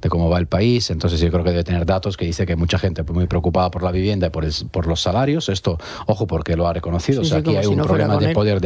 cómo va el país. Entonces yo creo que debe tener datos que dice que hay mucha gente muy preocupada por la vivienda y por los salarios. Esto, ojo, porque lo ha reconocido. Sí, O sea, aquí hay un problema de poder,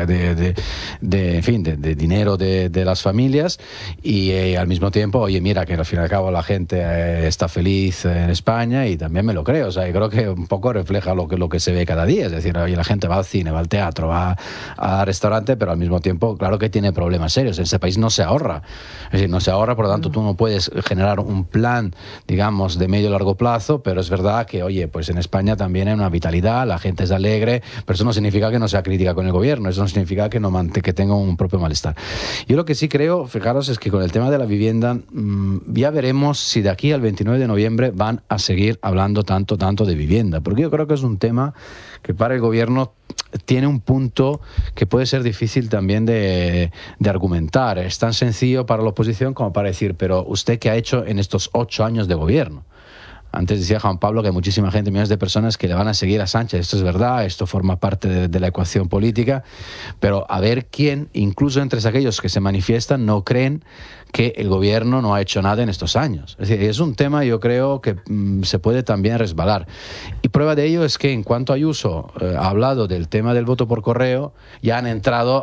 en fin, de dinero de las familias y al mismo tiempo, oye, mira, que al fin y al cabo la gente está feliz en España y también me lo creo. O sea, yo creo que un poco refleja lo que se ve cada día. Es decir, oye, la gente va al cine, va al teatro, va al restaurante, pero al mismo tiempo, claro que tiene problemas serios. En ese país no se ahorra. Es decir, no se ahorra, por lo tanto, tú no puedes generar un plan, digamos, de medio y largo plazo, pero es verdad que, oye, pues en España también hay una vitalidad, la gente es alegre, pero eso no significa que no sea crítica con el gobierno, eso no significa que tenga un propio malestar. Yo lo que sí creo, fijaros, es que con el tema de la vivienda, ya veremos si de aquí al 29 de noviembre van a seguir hablando tanto de vivienda, porque yo creo que es un tema que para el gobierno tiene un punto que puede ser difícil también de argumentar. Es tan sencillo para la oposición como para decir, pero ¿usted qué ha hecho en estos 8 años de gobierno? Antes decía Juan Pablo que hay muchísima gente, millones de personas que le van a seguir a Sánchez. Esto es verdad, esto forma parte de la ecuación política, pero a ver quién, incluso entre aquellos que se manifiestan, no creen que el gobierno no ha hecho nada en estos años. Es decir, es un tema, yo creo, que se puede también resbalar. Y prueba de ello es que en cuanto Ayuso ha hablado del tema del voto por correo, ya han entrado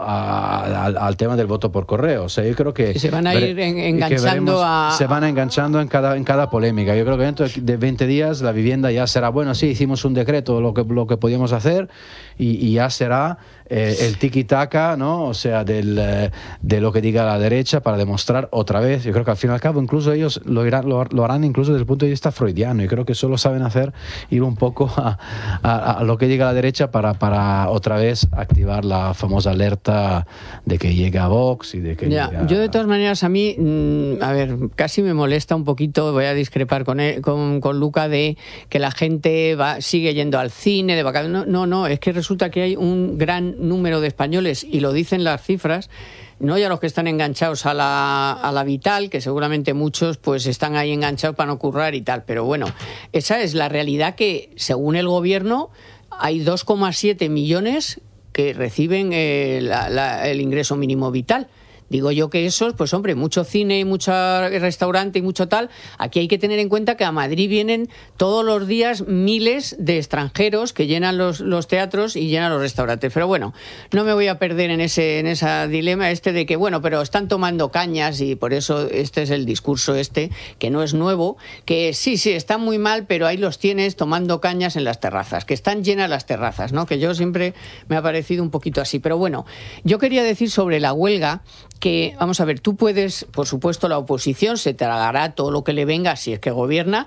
al tema del voto por correo. O sea, yo creo que se van a ir enganchando se van enganchando en cada polémica. Yo creo que dentro de 20 días la vivienda ya será, bueno, sí, hicimos un decreto, lo que podíamos hacer, y ya será el tiki-taka, ¿no? O sea, de lo que diga la derecha para demostrar otra vez. Yo creo que al fin y al cabo incluso ellos lo harán incluso desde el punto de vista freudiano. Yo creo que solo saben ir un poco a lo que diga la derecha para otra vez activar la famosa alerta de que llega Vox y de que llega... Yo de todas maneras a mí, a ver, casi me molesta un poquito, voy a discrepar con Luca, de que la gente sigue yendo al cine de vacaciones. No, es que resulta que hay un gran número de españoles, y lo dicen las cifras, no ya los que están enganchados a la Vital, que seguramente muchos pues están ahí enganchados para no currar y tal, pero bueno, esa es la realidad, que según el gobierno hay 2,7 millones que reciben el ingreso mínimo vital. Digo yo que esos, pues hombre, mucho cine, mucho restaurante y mucho tal. Aquí hay que tener en cuenta que a Madrid vienen todos los días miles de extranjeros que llenan los teatros y llenan los restaurantes. Pero bueno, no me voy a perder en ese dilema de que, bueno, pero están tomando cañas, y por eso este es el discurso que no es nuevo, que sí, están muy mal, pero ahí los tienes tomando cañas en las terrazas, que están llenas las terrazas, ¿no? Que yo siempre me ha parecido un poquito así. Pero bueno, yo quería decir sobre la huelga que, vamos a ver, tú puedes, por supuesto, la oposición se tragará todo lo que le venga, si es que gobierna,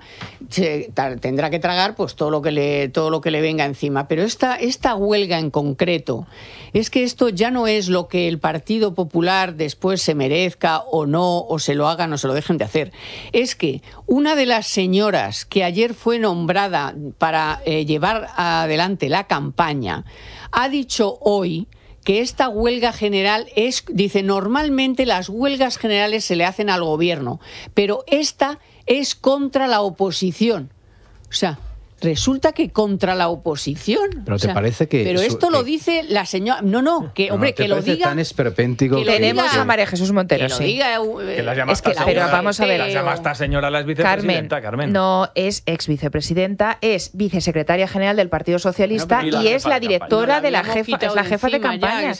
tendrá que tragar pues todo lo que le venga encima. Pero esta huelga en concreto, es que esto ya no es lo que el Partido Popular después se merezca o no, o se lo hagan o se lo dejen de hacer. Es que una de las señoras que ayer fue nombrada para llevar adelante la campaña ha dicho hoy que esta huelga general dice, normalmente las huelgas generales se le hacen al gobierno, pero esta es contra la oposición. O sea, resulta que contra la oposición. Pero te parece que... Pero esto lo dice la señora... No, que hombre, que lo diga... tan esperpéntico... Tenemos a María Jesús Montero, que lo diga, que la llama pero vamos a ver... La llama esta señora la vicepresidenta, Carmen. No es ex vicepresidenta, es vicesecretaria general del Partido Socialista, y es la directora de la jefa, es la jefa de campaña.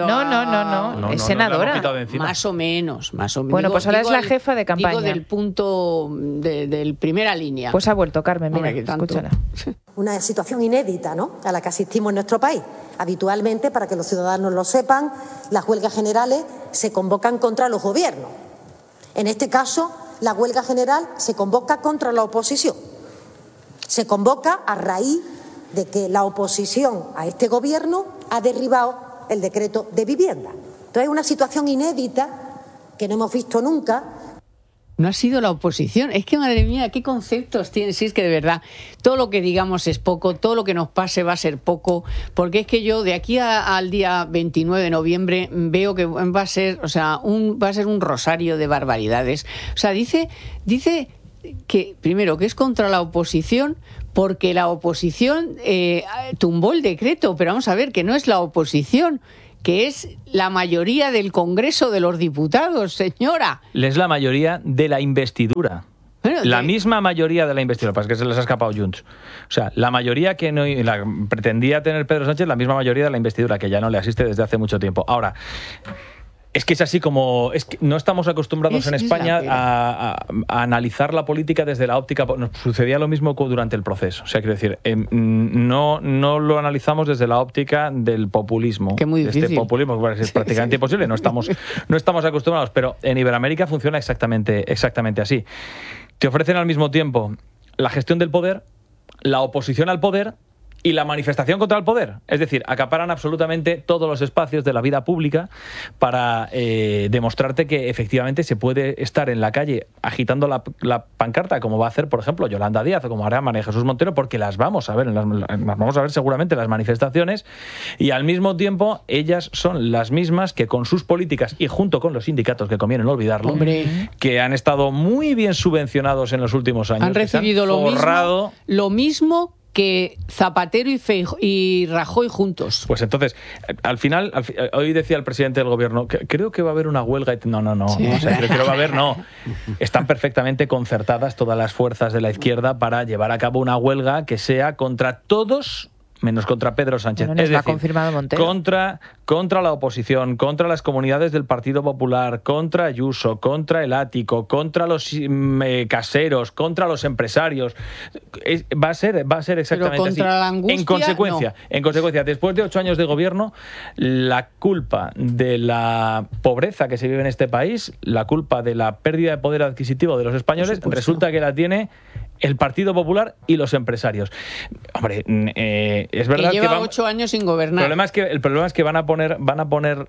No, es senadora. Más o menos. Bueno, pues ahora es la jefa de campaña. Digo del punto del primera línea. Pues ha vuelto, Carmen, mira, escúchala. Una situación inédita, ¿no?, a la que asistimos en nuestro país. Habitualmente, para que los ciudadanos lo sepan, las huelgas generales se convocan contra los gobiernos. En este caso, la huelga general se convoca contra la oposición. Se convoca a raíz de que la oposición a este gobierno ha derribado el decreto de vivienda. Entonces, es una situación inédita que no hemos visto nunca. No ha sido la oposición. Es que, madre mía, ¿qué conceptos tiene? Si es que de verdad, todo lo que digamos es poco, todo lo que nos pase va a ser poco, porque es que yo de aquí al día 29 de noviembre veo que va a ser, un rosario de barbaridades. O sea, dice que, primero, que es contra la oposición, porque la oposición tumbó el decreto, pero vamos a ver, que no es la oposición, que es la mayoría del Congreso de los Diputados, señora. Es la mayoría de la investidura. Bueno, la misma mayoría de la investidura, para que se les ha escapado Junts. O sea, la mayoría que no pretendía tener Pedro Sánchez, la misma mayoría de la investidura, que ya no le asiste desde hace mucho tiempo. Ahora, es que es así como... Es que no estamos acostumbrados en España a analizar la política desde la óptica... Nos sucedía lo mismo durante el proceso. O sea, quiero decir, no lo analizamos desde la óptica del populismo. Que muy difícil. Este populismo que es prácticamente imposible. No estamos acostumbrados, pero en Iberoamérica funciona exactamente así. Te ofrecen al mismo tiempo la gestión del poder, la oposición al poder y la manifestación contra el poder. Es decir, acaparan absolutamente todos los espacios de la vida pública para demostrarte que efectivamente se puede estar en la calle agitando la pancarta, como va a hacer, por ejemplo, Yolanda Díaz o como hará María Jesús Montero, porque las vamos a ver, seguramente en las manifestaciones, y al mismo tiempo ellas son las mismas que con sus políticas y junto con los sindicatos, que conviene no olvidarlo, hombre, que han estado muy bien subvencionados en los últimos años. Han recibido lo mismo que Zapatero y Rajoy juntos. Pues entonces, al final, hoy decía el presidente del gobierno, que creo que va a haber una huelga. No, sí. O sea, creo que va a haber, no. Están perfectamente concertadas todas las fuerzas de la izquierda para llevar a cabo una huelga que sea contra todos, menos contra Pedro Sánchez. Bueno, es decir, confirmado Montero. Contra la oposición, contra las comunidades del Partido Popular, contra Ayuso, contra el Ático, contra los caseros, contra los empresarios. Va a ser exactamente pero contra así. La angustia, en consecuencia, después de 8 años de gobierno, la culpa de la pobreza que se vive en este país, la culpa de la pérdida de poder adquisitivo de los españoles, resulta que la tiene el Partido Popular y los empresarios. Hombre, es verdad que lleva 8 años sin gobernar. El problema es que van a poner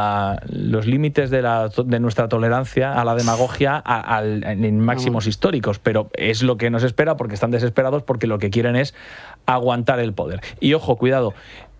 los límites de nuestra tolerancia a la demagogia en máximos históricos, pero es lo que nos espera, porque están desesperados, porque lo que quieren es aguantar el poder. Y ojo, cuidado,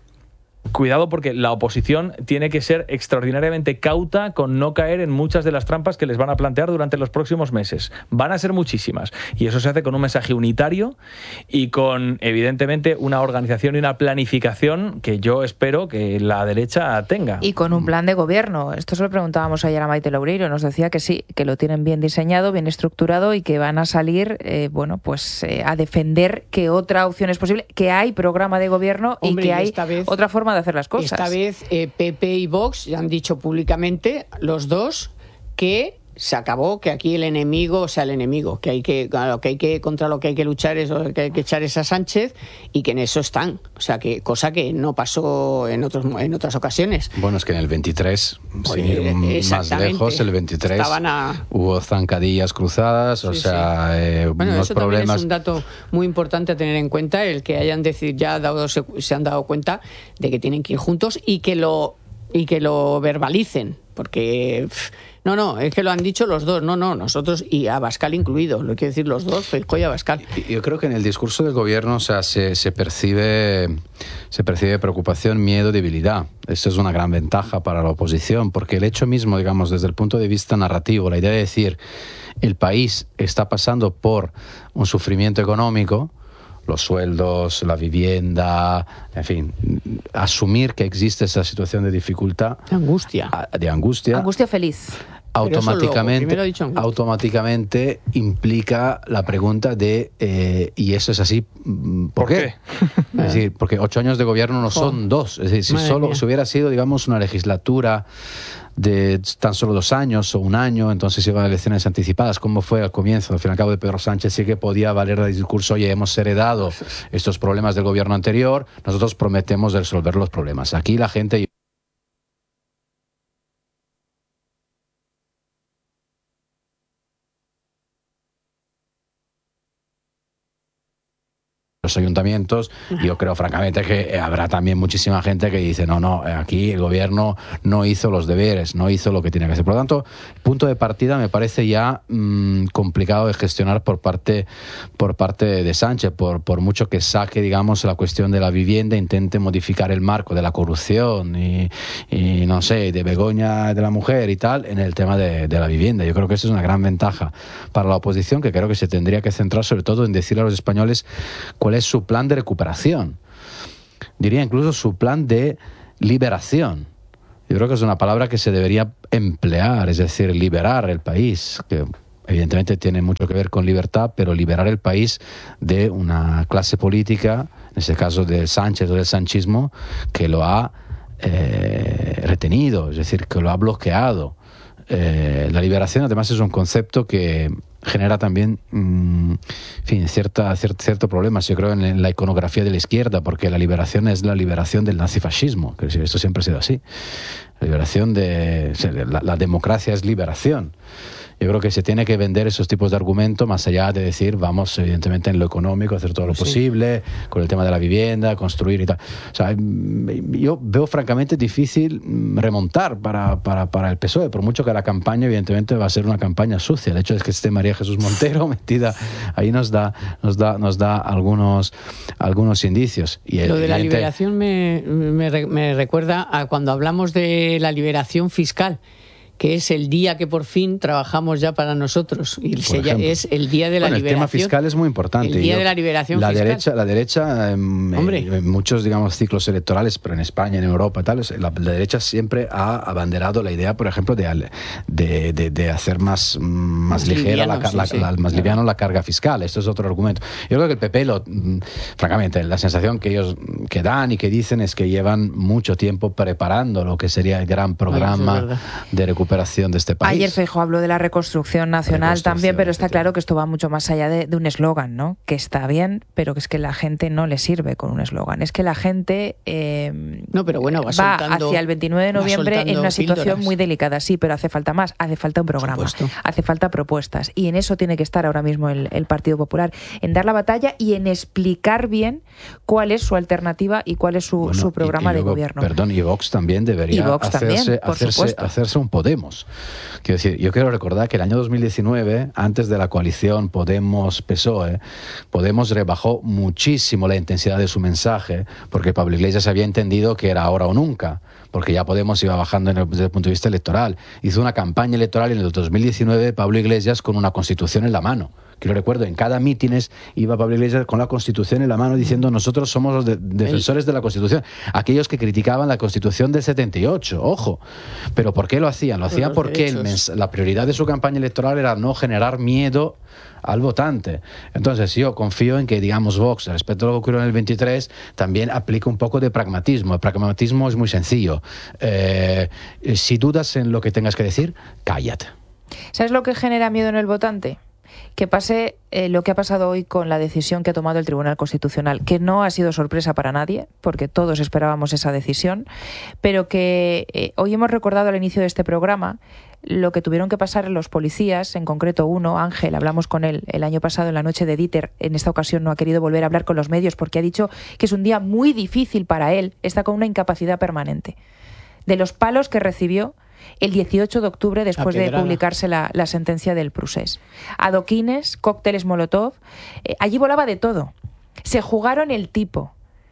porque la oposición tiene que ser extraordinariamente cauta con no caer en muchas de las trampas que les van a plantear durante los próximos meses. Van a ser muchísimas. Y eso se hace con un mensaje unitario y con, evidentemente, una organización y una planificación que yo espero que la derecha tenga. Y con un plan de gobierno. Esto se lo preguntábamos ayer a Maite Loureiro. Nos decía que sí, que lo tienen bien diseñado, bien estructurado y que van a salir, a defender que otra opción es posible, que hay programa de gobierno. Hombre, y que hay otra forma de hacer las cosas. Esta vez PP y Vox ya han dicho públicamente, los dos, que se acabó, que aquí el enemigo, contra lo que hay que luchar es que hay que echar es a Sánchez, y que en eso están. O sea, que cosa que no pasó en otras ocasiones. Bueno, es que en el 23, sin ir más lejos, el 23 hubo zancadillas cruzadas, sí, o sea, bueno, unos eso problemas. También es un dato muy importante a tener en cuenta, el que hayan decidido, se han dado cuenta de que tienen que ir juntos y que lo verbalicen, porque es que lo han dicho los dos, nosotros y Abascal incluido, lo quiero decir los dos, Feijóo y Abascal. Yo creo que en el discurso del gobierno, o sea, se percibe preocupación, miedo, debilidad. Esto es una gran ventaja para la oposición, porque el hecho mismo, digamos, desde el punto de vista narrativo, la idea de decir el país está pasando por un sufrimiento económico, los sueldos, la vivienda, en fin, asumir que existe esa situación de dificultad, de angustia feliz. Automáticamente implica la pregunta de ¿y eso es así? ¿Por qué? Es decir, porque 8 años de gobierno no son 2. Es decir, si hubiera sido, digamos, una legislatura de tan solo 2 años o 1 año, entonces iban a elecciones anticipadas, como fue al comienzo. Al fin y al cabo de Pedro Sánchez sí que podía valer el discurso, oye, hemos heredado estos problemas del gobierno anterior, nosotros prometemos resolver los problemas. Aquí la gente... los ayuntamientos, yo creo francamente que habrá también muchísima gente que dice no, aquí el gobierno no hizo los deberes, no hizo lo que tenía que hacer. Por lo tanto, punto de partida me parece ya complicado de gestionar por parte de Sánchez, por mucho que saque, digamos, la cuestión de la vivienda, intente modificar el marco de la corrupción y no sé, de Begoña de la mujer y tal, en el tema de la vivienda. Yo creo que eso es una gran ventaja para la oposición, que creo que se tendría que centrar sobre todo en decirle a los españoles cuál es su plan de recuperación. Diría incluso su plan de liberación. Yo creo que es una palabra que se debería emplear, es decir, liberar el país, que evidentemente tiene mucho que ver con libertad, pero liberar el país de una clase política, en este caso de Sánchez o del sanchismo, que lo ha retenido, es decir, que lo ha bloqueado. La liberación además es un concepto que genera también cierto problema, yo creo, en la iconografía de la izquierda, porque la liberación es la liberación del nazifascismo, que esto siempre ha sido así. La liberación la democracia es liberación. Yo creo que se tiene que vender esos tipos de argumentos más allá de decir vamos evidentemente en lo económico a hacer todo lo posible con el tema de la vivienda, construir y tal. O sea, yo veo francamente difícil remontar para el PSOE, por mucho que la campaña evidentemente va a ser una campaña sucia. El hecho es que esté María Jesús Montero metida ahí nos da algunos indicios. Y lo de la liberación me recuerda a cuando hablamos de la liberación fiscal, que es el día que por fin trabajamos ya para nosotros. Y es el día de la liberación. El tema fiscal es muy importante. El día de la liberación fiscal. La derecha en muchos, digamos, ciclos electorales, pero en España, en Europa, tal, la derecha siempre ha abanderado la idea, por ejemplo, de hacer más ligera más liviano la carga fiscal. Esto es otro argumento. Yo creo que el PP, francamente, la sensación que ellos que dan y que dicen es que llevan mucho tiempo preparando lo que sería el gran programa de recuperación de este país. Ayer Feijóo habló de la reconstrucción nacional también, pero está claro que esto va mucho más allá de un eslogan, ¿no? Que está bien, pero que es que la gente no le sirve con un eslogan. Es que la gente va hacia el 29 de noviembre en una situación muy delicada. Sí, pero hace falta más, hace falta un programa, hace falta propuestas. Y en eso tiene que estar ahora mismo el Partido Popular, en dar la batalla y en explicar bien cuál es su alternativa y cuál es su programa de gobierno. Perdón, y Vox también debería hacerse un Podemos. Quiero decir, yo quiero recordar que el año 2019, antes de la coalición Podemos-PSOE, Podemos rebajó muchísimo la intensidad de su mensaje, porque Pablo Iglesias había entendido que era ahora o nunca, porque ya Podemos iba bajando desde el punto de vista electoral. Hizo una campaña electoral en el 2019 Pablo Iglesias con una Constitución en la mano. Que lo recuerdo, en cada mítines iba Pablo Iglesias con la Constitución en la mano diciendo nosotros somos los defensores de la Constitución. Aquellos que criticaban la Constitución del 78, ojo. ¿Pero por qué lo hacían? Lo hacían porque la prioridad de su campaña electoral era no generar miedo al votante. Entonces yo confío en que, digamos, Vox, respecto a lo que ocurrió en el 23, también aplica un poco de pragmatismo. El pragmatismo es muy sencillo. Si dudas en lo que tengas que decir, cállate. ¿Sabes lo que genera miedo en el votante? Que pase lo que ha pasado hoy con la decisión que ha tomado el Tribunal Constitucional, que no ha sido sorpresa para nadie, porque todos esperábamos esa decisión, pero que hoy hemos recordado al inicio de este programa lo que tuvieron que pasar los policías, en concreto uno, Ángel, hablamos con él el año pasado en la noche de Dieter, en esta ocasión no ha querido volver a hablar con los medios porque ha dicho que es un día muy difícil para él, está con una incapacidad permanente. De los palos que recibió el 18 de octubre después de publicarse la sentencia del Procés. Adoquines, cócteles Molotov, allí volaba de todo. Se jugaron el tipo.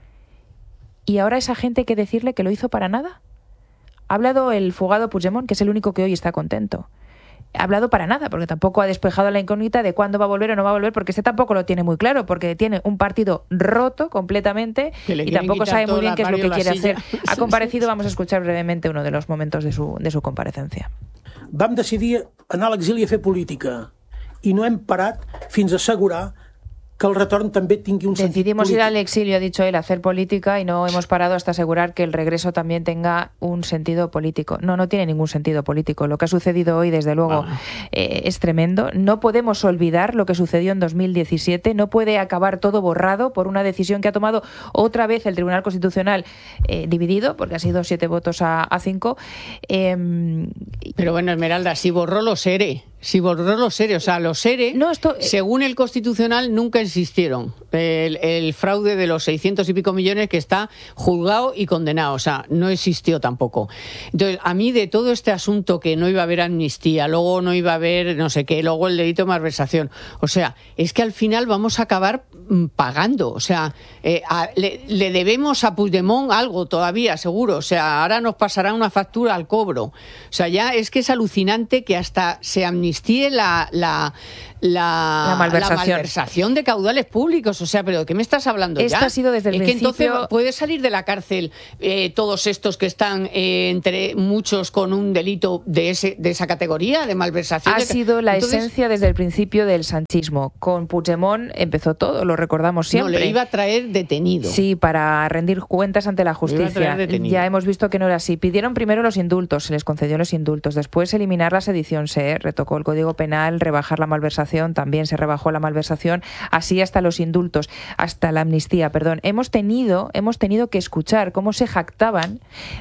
¿Y ahora esa gente hay que decirle que lo hizo para nada? Ha hablado el fugado Puigdemont, que es el único que hoy está contento. Ha hablado para nada, porque tampoco ha despejado la incógnita de cuándo va a volver o no va a volver, porque tampoco lo tiene muy claro, porque tiene un partido roto completamente y tampoco sabe muy bien qué es lo que quiere hacer. Ha comparecido, vamos a escuchar brevemente uno de los momentos de su comparecencia. Vam decidir anar a l'exili a fer política i no hem parat fins a assegurar que el retorn també tingui un sentit Decidimos polític. Ir al exilio, ha dicho él, a hacer política y no hemos parado hasta asegurar que el regreso también tenga un sentido político. No tiene ningún sentido político. Lo que ha sucedido hoy, desde luego, es tremendo. No podemos olvidar lo que sucedió en 2017. No puede acabar todo borrado por una decisión que ha tomado otra vez el Tribunal Constitucional dividido, porque ha sido 7 votos a 5. Pero bueno, Esmeralda, si borró los ERE. O sea, los ERE, según el Constitucional, nunca existieron. El fraude de los 600 y pico millones que está juzgado y condenado. O sea, no existió tampoco. Entonces, a mí de todo este asunto que no iba a haber amnistía, luego no iba a haber no sé qué, luego el delito de malversación. O sea, es que al final vamos a acabar pagando. O sea, le debemos a Puigdemont algo todavía, seguro. O sea, ahora nos pasará una factura al cobro. O sea, ya es que es alucinante que hasta se amnistíe la malversación de caudales públicos. O sea, ¿pero de qué me estás hablando ya? Esto ha sido desde el principio... que entonces puede salir de la cárcel todos estos que están, entre muchos, con un delito de esa categoría, de malversación. Ha sido la esencia desde el principio del sanchismo. Con Puigdemont empezó todo, lo recordamos siempre. No, le iba a traer detenido. Sí, para rendir cuentas ante la justicia. Ya hemos visto que no era así. Pidieron primero los indultos, se les concedió los indultos. Después eliminar la sedición, se retocó el Código Penal, rebajar la malversación, también se rebajó la malversación, así hasta los indultos, hasta la amnistía, perdón. Hemos tenido que escuchar cómo se jactaban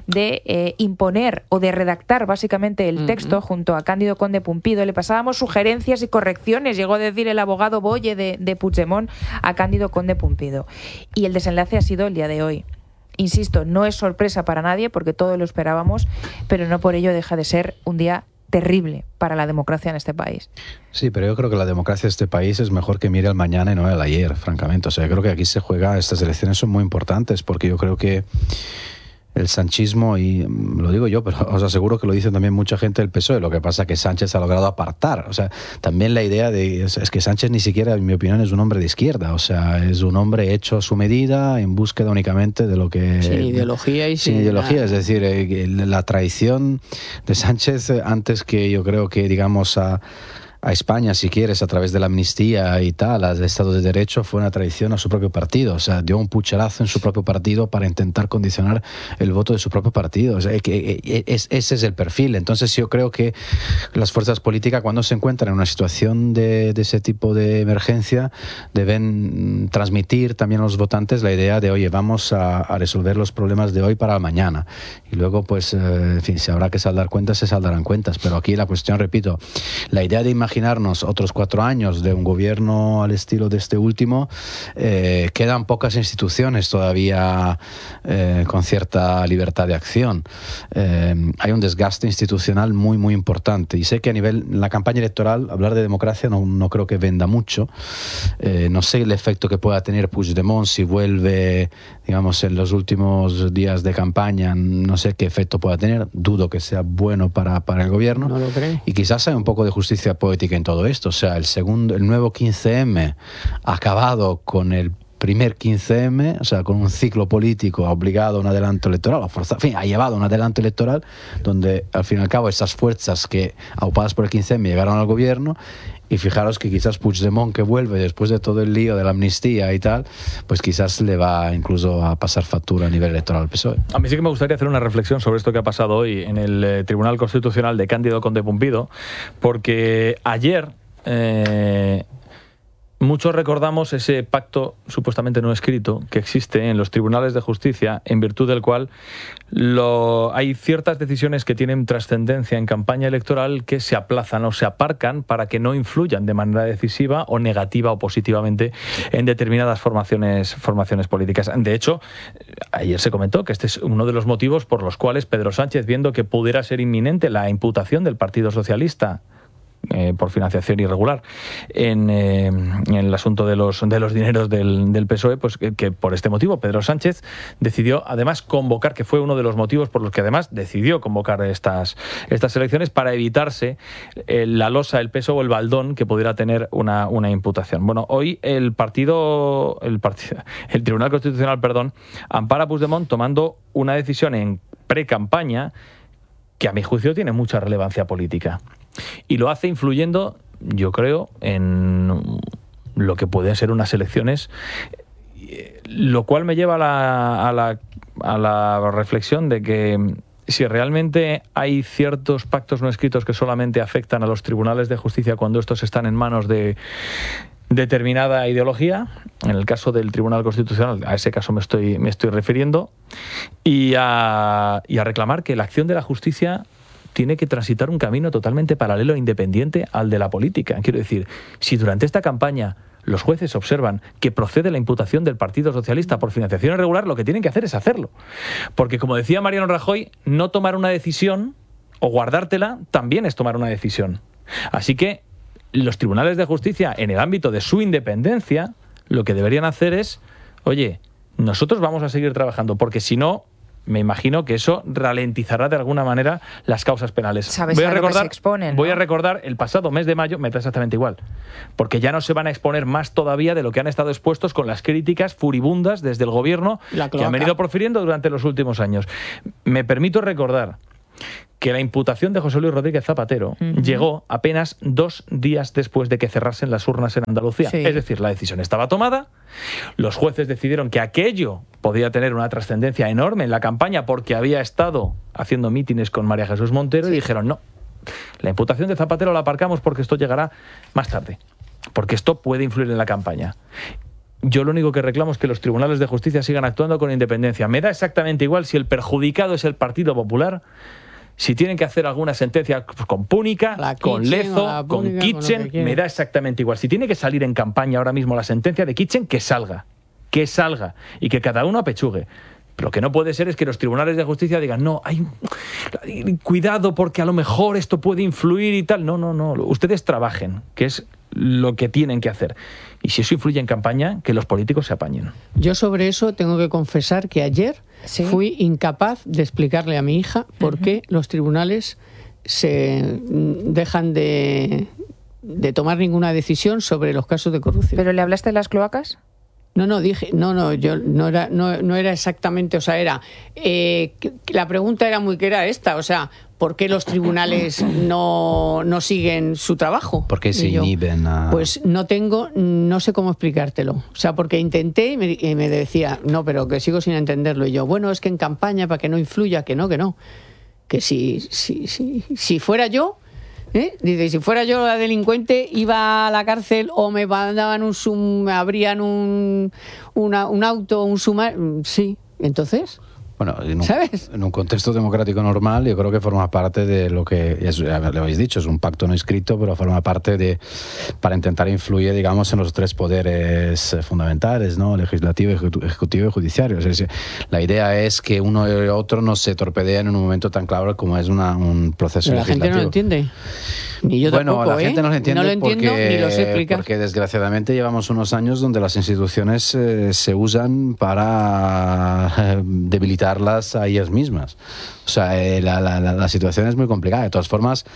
de imponer o de redactar básicamente el texto junto a Cándido Conde Pumpido. Le pasábamos sugerencias y correcciones, llegó a decir el abogado Boye de Puigdemont a Cándido Conde Pumpido. Y el desenlace ha sido el día de hoy. Insisto, no es sorpresa para nadie porque todos lo esperábamos, pero no por ello deja de ser un día terrible para la democracia en este país. Sí, pero yo creo que la democracia de este país es mejor que mire al mañana y no al ayer, francamente. O sea, yo creo que aquí se juega, estas elecciones son muy importantes porque yo creo que el sanchismo, y lo digo yo, pero os aseguro que lo dice también mucha gente del PSOE, lo que pasa es que Sánchez ha logrado apartar. O sea, también la idea es que Sánchez ni siquiera, en mi opinión, es un hombre de izquierda. O sea, es un hombre hecho a su medida, en búsqueda únicamente de lo que... Sin ideología y sin ideología. Nada. Es decir, la traición de Sánchez, antes que yo creo que, digamos, a España, si quieres, a través de la amnistía y tal, al Estado de Derecho, fue una traición a su propio partido. O sea, dio un pucherazo en su propio partido para intentar condicionar el voto de su propio partido. O sea, ese es el perfil. Entonces yo creo que las fuerzas políticas, cuando se encuentran en una situación de ese tipo de emergencia, deben transmitir también a los votantes la idea de, oye, vamos a resolver los problemas de hoy para mañana. Y luego, pues, en fin, si habrá que saldar cuentas, se saldarán cuentas. Pero aquí la cuestión, repito, la idea de imaginarnos otros 4 años de un gobierno al estilo de este último, quedan pocas instituciones todavía con cierta libertad de acción. Hay un desgaste institucional muy, muy importante. Y sé que a nivel, en la campaña electoral, hablar de democracia no creo que venda mucho. No sé el efecto que pueda tener Puigdemont si vuelve, digamos, en los últimos días de campaña. No sé qué efecto pueda tener. Dudo que sea bueno para el gobierno. No lo creo. Y quizás hay un poco de justicia poética en todo esto. O sea, el nuevo 15M ha acabado con el primer 15M, o sea, con un ciclo político obligado a un adelanto electoral, en fin, ha llevado a un adelanto electoral donde, al fin y al cabo, esas fuerzas que, aupadas por el 15M, llegaron al gobierno. Y fijaros que quizás Puigdemont, que vuelve después de todo el lío de la amnistía y tal, pues quizás le va incluso a pasar factura a nivel electoral al PSOE. A mí sí que me gustaría hacer una reflexión sobre esto que ha pasado hoy en el Tribunal Constitucional de Cándido Conde Pumpido, porque ayer muchos recordamos ese pacto supuestamente no escrito que existe en los tribunales de justicia, en virtud del cual hay ciertas decisiones que tienen trascendencia en campaña electoral que se aplazan o se aparcan para que no influyan de manera decisiva o negativa o positivamente en determinadas formaciones políticas. De hecho, ayer se comentó que este es uno de los motivos por los cuales Pedro Sánchez, viendo que pudiera ser inminente la imputación del Partido Socialista por financiación irregular en el asunto de los dineros del PSOE, pues que por este motivo Pedro Sánchez decidió además convocar, que fue uno de los motivos por los que además decidió convocar estas elecciones, para evitarse la losa, el peso o el baldón que pudiera tener una imputación. Bueno, hoy el Tribunal Constitucional, ampara a Puigdemont tomando una decisión en pre-campaña que a mi juicio tiene mucha relevancia política. Y lo hace influyendo, yo creo, en lo que pueden ser unas elecciones, lo cual me lleva a la reflexión de que si realmente hay ciertos pactos no escritos que solamente afectan a los tribunales de justicia cuando estos están en manos de determinada ideología, en el caso del Tribunal Constitucional, a ese caso me estoy refiriendo, y a reclamar que la acción de la justicia tiene que transitar un camino totalmente paralelo e independiente al de la política. Quiero decir, si durante esta campaña los jueces observan que procede la imputación del Partido Socialista por financiación irregular, lo que tienen que hacer es hacerlo. Porque, como decía Mariano Rajoy, no tomar una decisión o guardártela también es tomar una decisión. Así que los tribunales de justicia, en el ámbito de su independencia, lo que deberían hacer es, oye, nosotros vamos a seguir trabajando, porque si no, me imagino que eso ralentizará de alguna manera las causas penales. ¿Sabes a lo que se exponen, no? Voy a recordar, el pasado mes de mayo me da exactamente igual, porque ya no se van a exponer más todavía de lo que han estado expuestos con las críticas furibundas desde el gobierno que han venido profiriendo durante los últimos años. Me permito recordar que la imputación de José Luis Rodríguez Zapatero llegó apenas 2 días después de que cerrasen las urnas en Andalucía. Sí. Es decir, la decisión estaba tomada, los jueces decidieron que aquello podía tener una trascendencia enorme en la campaña porque había estado haciendo mítines con María Jesús Montero y dijeron no, la imputación de Zapatero la aparcamos porque esto llegará más tarde, porque esto puede influir en la campaña. Yo lo único que reclamo es que los tribunales de justicia sigan actuando con independencia. Me da exactamente igual si el perjudicado es el Partido Popular, si tienen que hacer alguna sentencia con Púnica, con Lezo, con Kitchen, me da exactamente igual. Si tiene que salir en campaña ahora mismo la sentencia de Kitchen, que salga y que cada uno apechugue. Pero lo que no puede ser es que los tribunales de justicia digan no, hay cuidado porque a lo mejor esto puede influir y tal. No, ustedes trabajen, que es lo que tienen que hacer. Y si eso influye en campaña, que los políticos se apañen. Yo sobre eso tengo que confesar que ayer fui incapaz de explicarle a mi hija por qué los tribunales se dejan de tomar ninguna decisión sobre los casos de corrupción. ¿Pero le hablaste de las cloacas? Yo no era exactamente, o sea, era la pregunta era muy clara esta, o sea, ¿por qué los tribunales no siguen su trabajo? ¿Por qué se inhiben a...? Pues no sé cómo explicártelo, o sea, porque intenté y me decía, no, pero que sigo sin entenderlo, y yo, bueno, es que en campaña para que no influya, que si fuera yo, dice, si fuera yo la delincuente iba a la cárcel o me mandaban me abrían un auto, un sumario, sí, entonces... Bueno, en un contexto democrático normal, yo creo que forma parte de lo que, ya le habéis dicho, es un pacto no escrito, pero forma parte para intentar influir, digamos, en los 3 poderes fundamentales, ¿no? Legislativo, ejecutivo y judiciario. Es decir, la idea es que uno y otro no se torpedeen en un momento tan claro como es un proceso pero legislativo. La gente no lo entiende. Ni yo tampoco, la gente no lo entiende, ni lo sé explicar. Porque desgraciadamente llevamos unos años donde las instituciones se usan para debilitarlas a ellas mismas. O sea, la situación es muy complicada. De todas formas,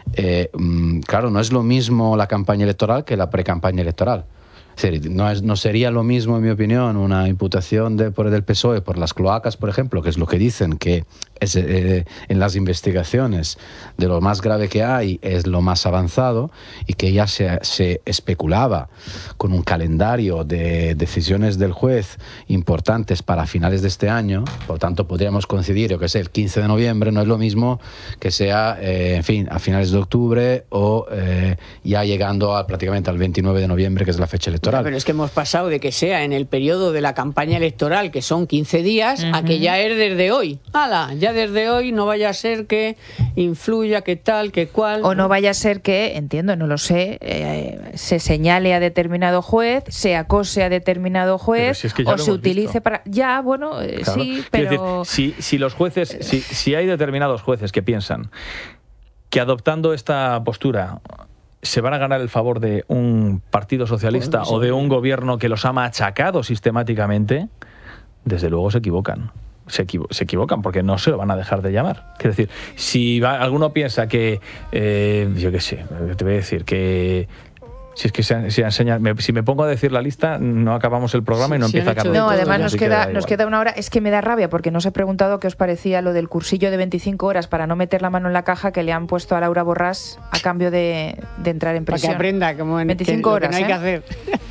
claro, no es lo mismo la campaña electoral que la pre-campaña electoral. Es decir, no sería lo mismo, en mi opinión, una imputación por el PSOE por las cloacas, por ejemplo, que es lo que dicen que es, en las investigaciones de lo más grave que hay es lo más avanzado y que ya se especulaba con un calendario de decisiones del juez importantes para finales de este año. Por tanto, podríamos coincidir, yo que sé, el 15 de noviembre, no es lo mismo que sea, en fin, a finales de octubre o ya llegando prácticamente al 29 de noviembre, que es la fecha electoral. Pero es que hemos pasado de que sea en el periodo de la campaña electoral, que son 15 días, a que ya es desde hoy. ¡Hala! Ya desde hoy no vaya a ser que influya, que tal, que cual. O no vaya a ser que, entiendo, no lo sé, se señale a determinado juez, se acose a determinado juez, si es que o se utilice para... Ya, bueno, claro. Sí, pero... Decir, si los jueces, si hay determinados jueces que piensan que adoptando esta postura se van a ganar el favor de un partido socialista o de un gobierno que los ha machacado sistemáticamente, desde luego se equivocan. Se equivocan porque no se lo van a dejar de llamar. Quiero decir, si alguno piensa que, yo qué sé, te voy a decir que... Si es que si me pongo a decir la lista, no acabamos el programa y no empieza a cambiar. No, además nos queda una hora. Es que me da rabia porque no os he preguntado qué os parecía lo del cursillo de 25 horas para no meter la mano en la caja que le han puesto a Laura Borràs a cambio de entrar en prisión. Para que aprenda como en 25 horas, que no hay que hacer.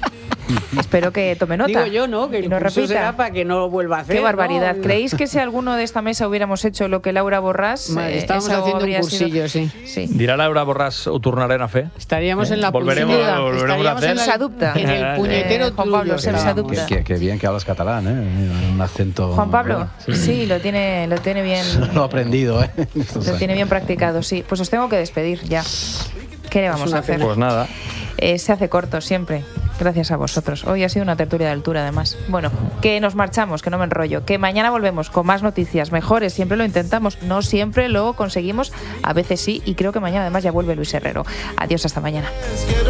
Espero que tome nota. Digo yo, ¿no? Que el curso será para que no lo vuelva a hacer. Qué barbaridad. ¿No? ¿Creéis que si alguno de esta mesa hubiéramos hecho lo que Laura Borràs... Estábamos haciendo un cursillo, sí. ¿Dirá Laura Borràs o tornará fe? Estaríamos en la volveremos a hacer. En el puñetero Juan Pablo, Qué bien que hablas catalán, ¿eh? Un acento... Juan Pablo, sí, lo tiene bien... Lo he aprendido, ¿eh? Lo tiene bien practicado, sí. Pues os tengo que despedir ya. ¿Qué le vamos a hacer? Pues nada. Se hace corto siempre. Gracias a vosotros. Hoy ha sido una tertulia de altura, además. Bueno, que nos marchamos, que no me enrollo. Que mañana volvemos con más noticias mejores. Siempre lo intentamos, no siempre lo conseguimos. A veces sí, y creo que mañana además ya vuelve Luis Herrero. Adiós, hasta mañana.